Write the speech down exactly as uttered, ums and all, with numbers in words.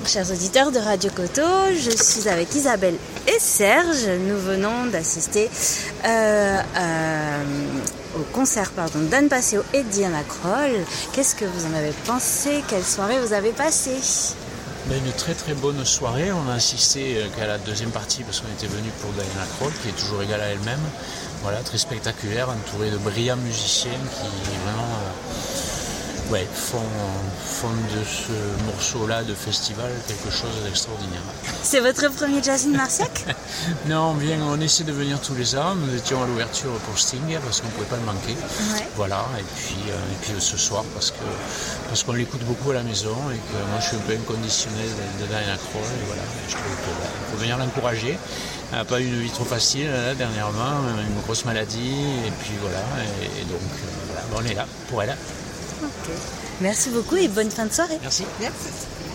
chers auditeurs de Radio Coteau, je suis avec Isabelle et Serge. Nous venons d'assister euh, euh, au concert pardon, d'Anne Passeo et Diana Krall. Qu'est-ce que vous en avez pensé? Quelle soirée vous avez passée? Une très très bonne soirée. On a assisté qu'à la deuxième partie parce qu'on était venu pour Diana Krall, qui est toujours égale à elle-même. Voilà, très spectaculaire, entourée de brillants musiciens qui vraiment euh, ouais, font, font de ce morceau-là de festival quelque chose d'extraordinaire. C'est votre premier Jazzin Marciac? Non, on, vient, on essaie de venir tous les ans. Nous étions à l'ouverture pour Sting parce qu'on ne pouvait pas le manquer. Ouais. Voilà, et puis, euh, et puis ce soir parce, que, parce qu'on l'écoute beaucoup à la maison et que moi je suis un peu inconditionnel de, de Diana Krall. Et voilà, je trouve qu'il bah, faut venir l'encourager. Elle n'a pas eu une vie trop facile là, dernièrement, une grosse maladie, et puis voilà, et, et donc euh, voilà, on est là pour elle. Okay. Merci beaucoup et bonne fin de soirée. Merci. Merci.